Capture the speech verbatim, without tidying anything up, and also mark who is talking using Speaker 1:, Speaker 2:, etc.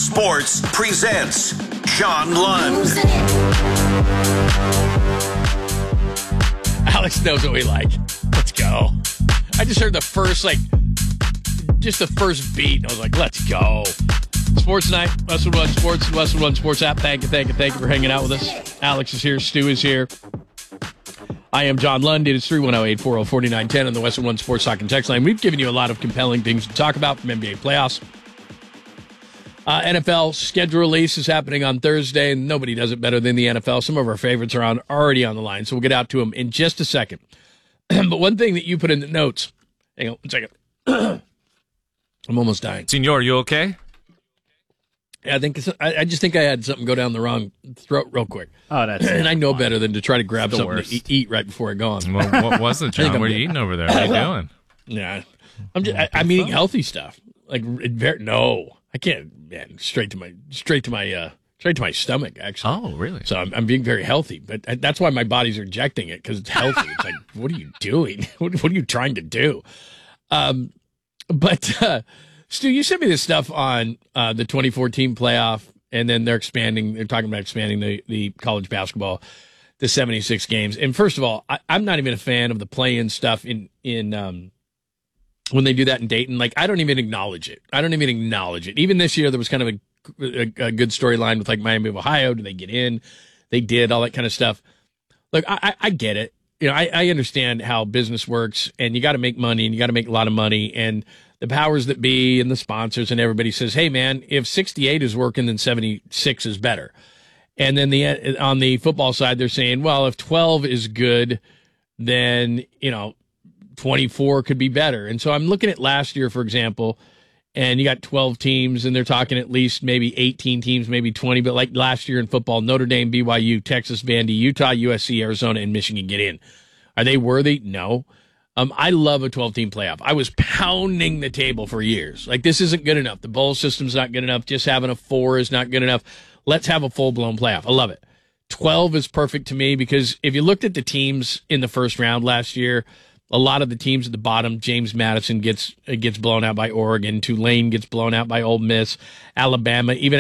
Speaker 1: Sports presents John Lund.
Speaker 2: Alex knows what we like. Let's go. I just heard the first, like, just the first beat, and I was like, let's go. Sports Night, Westwood One Sports, Westwood One Sports app. Thank you, thank you, thank you for hanging out with us. Alex is here. Stu is here. I am John Lund. It is three one zero, eight four zero, four nine one zero on the Westwood One Sports Talk and Text line. We've given you a lot of compelling things to talk about from N B A playoffs. Uh, N F L schedule release is happening on Thursday, and nobody does it better than the N F L. Some of our favorites are on already on the line, so we'll get out to them in just a second. But one thing that you put in the notes, hang on one second. I'm almost dying.
Speaker 3: Senor, you okay?
Speaker 2: I think it's, I, I just think I had something go down the wrong throat real quick.
Speaker 4: Oh, that's
Speaker 2: and I know
Speaker 4: fine.
Speaker 2: better than to try to grab
Speaker 4: The
Speaker 2: something
Speaker 4: worst.
Speaker 2: to eat, eat right before I go on.
Speaker 3: Well, what was it, John?
Speaker 2: I'm
Speaker 3: What are you
Speaker 2: good.
Speaker 3: eating over there? What are you doing?
Speaker 2: Yeah, I'm just I, I'm eating healthy stuff. Like it very, no, I can't. Man, straight to my straight to my uh, straight to my stomach. Actually.
Speaker 3: Oh, really?
Speaker 2: So I'm, I'm being very healthy, but that's why my body's rejecting it because it's healthy. It's like, what are you doing? What, what are you trying to do? Um, but uh, Stu, you sent me this stuff on uh, the twenty fourteen playoff, and then they're expanding. They're talking about expanding the, the college basketball to seventy-six games. And first of all, I, I'm not even a fan of the play-in stuff in in um, when they do that in Dayton. Like, I don't even acknowledge it. I don't even acknowledge it. Even this year, there was kind of a a, a good storyline with like Miami of Ohio. Do they get in? They did, all that kind of stuff. Look, I, I, I get it. You know, I, I understand how business works, and you got to make money, and you got to make a lot of money, and the powers that be and the sponsors and everybody says, hey man, if sixty-eight is working, then seventy-six is better. And then the on the football side, they're saying, well, if twelve is good, then, you know, twenty-four could be better. And so I'm looking at last year, for example, and you got twelve teams, and they're talking at least maybe eighteen teams, maybe twenty. But like last year in football, Notre Dame, B Y U, Texas, Vandy, Utah, U S C, Arizona, and Michigan get in. Are they worthy? No. Um, I love a twelve-team playoff. I was pounding the table for years. Like, this isn't good enough. The bowl system's not good enough. Just having a four is not good enough. Let's have a full-blown playoff. I love it. twelve is perfect to me because if you looked at the teams in the first round last year, a lot of the teams at the bottom, James Madison gets gets blown out by Oregon. Tulane gets blown out by Ole Miss. Alabama, even